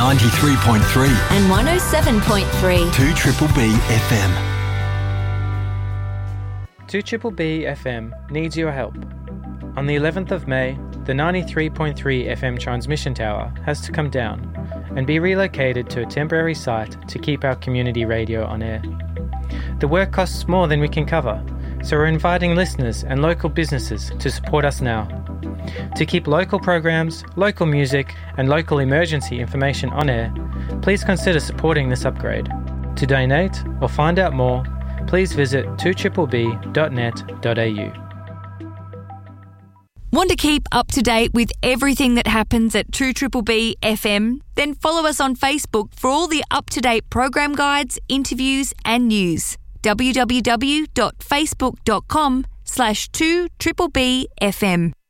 93.3 and 107.3. 2BBB FM. 2BBB FM needs your help. On the 11th of May, the 93.3 FM transmission tower has to come down and be relocated to a temporary site to keep our community radio on air. The work costs more than we can cover, so we're inviting listeners and local businesses to support us now. To keep local programs, local music and local emergency information on air, please consider supporting this upgrade. To donate or find out more, please visit 2BBB.net.au. Want to keep up to date with everything that happens at 2BBB FM? Then follow us on Facebook for all the up-to-date program guides, interviews and news. www.facebook.com/2BBB FM.